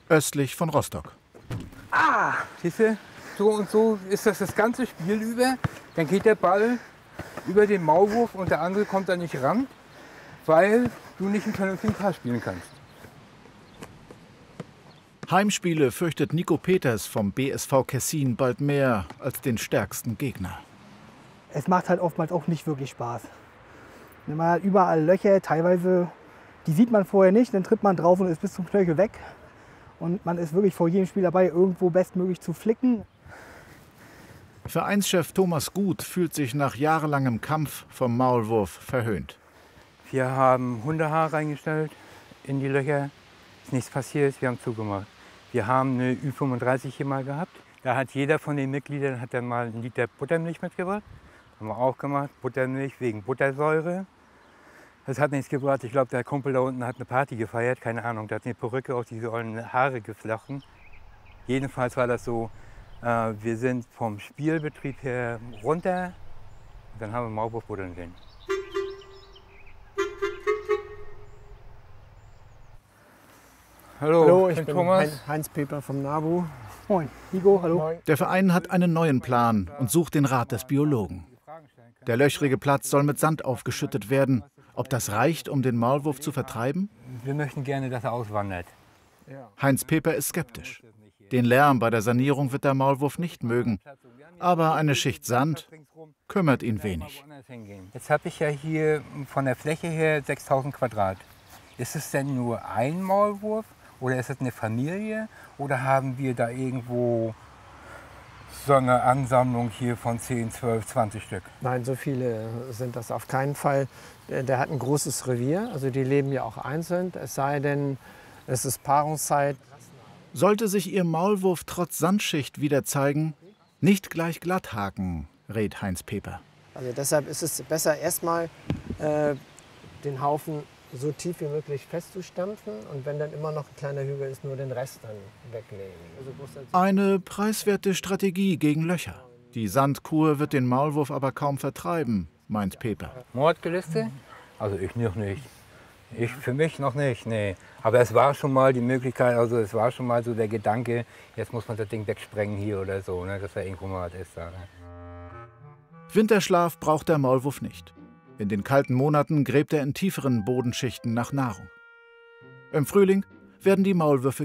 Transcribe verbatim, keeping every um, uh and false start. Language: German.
östlich von Rostock. Ah, siehst du, so und so ist das das ganze Spiel über. Dann geht der Ball über den Maulwurf und der andere kommt da nicht ran, weil du nicht einen vernünftigen Pass spielen kannst. Heimspiele fürchtet Nico Peters vom B S V Kessin bald mehr als den stärksten Gegner. Es macht halt oftmals auch nicht wirklich Spaß. Man hat überall Löcher, teilweise, die sieht man vorher nicht, dann tritt man drauf und ist bis zum Knöchel weg. Und man ist wirklich vor jedem Spiel dabei, irgendwo bestmöglich zu flicken. Vereinschef Thomas Gut fühlt sich nach jahrelangem Kampf vom Maulwurf verhöhnt. Wir haben Hundehaar reingestellt in die Löcher, ist nichts passiert, wir haben zugemacht. Wir haben eine Ü fünfunddreißig hier mal gehabt. Da hat jeder von den Mitgliedern hat dann mal einen Liter Buttermilch mitgebracht. Haben wir auch gemacht, Buttermilch wegen Buttersäure. Das hat nichts gebracht. Ich glaube, der Kumpel da unten hat eine Party gefeiert, keine Ahnung. Der hat eine Perücke auf diese ollen Haare geflochten. Jedenfalls war das so, äh, wir sind vom Spielbetrieb her runter. Und dann haben wir Maulwurf buddeln gehen. Hallo, hallo, ich bin bin Thomas. Heinz Peper vom NABU. Moin, Nico, hallo. Moin. Der Verein hat einen neuen Plan und sucht den Rat des Biologen. Der löchrige Platz soll mit Sand aufgeschüttet werden. Ob das reicht, um den Maulwurf zu vertreiben? Wir möchten gerne, dass er auswandert. Heinz Peper ist skeptisch. Den Lärm bei der Sanierung wird der Maulwurf nicht mögen. Aber eine Schicht Sand kümmert ihn wenig. Jetzt habe ich ja hier von der Fläche her sechstausend Quadrat. Ist es denn nur ein Maulwurf oder ist es eine Familie? Oder haben wir da irgendwo so eine Ansammlung hier von zehn, zwölf, zwanzig Stück? Nein, so viele sind das auf keinen Fall. Der, der hat ein großes Revier, also die leben ja auch einzeln. Es sei denn, es ist Paarungszeit. Sollte sich Ihr Maulwurf trotz Sandschicht wieder zeigen, nicht gleich glatt haken, rät Heinz Peper. Also deshalb ist es besser, erstmal äh, den Haufen so tief wie möglich festzustampfen und wenn dann immer noch ein kleiner Hügel ist, nur den Rest dann wegnehmen. Also Eine preiswerte Strategie gegen Löcher. Die Sandkur wird den Maulwurf aber kaum vertreiben, meint Peper. Mordgelüste? Also ich noch nicht. Ich für mich noch nicht, nee. Aber es war schon mal die Möglichkeit, also es war schon mal so der Gedanke, jetzt muss man das Ding wegsprengen hier oder so, ne, dass da irgendwo mal was ist. Da, ne. Winterschlaf braucht der Maulwurf nicht. In den kalten Monaten gräbt er in tieferen Bodenschichten nach Nahrung. Im Frühling werden die Maulwürfe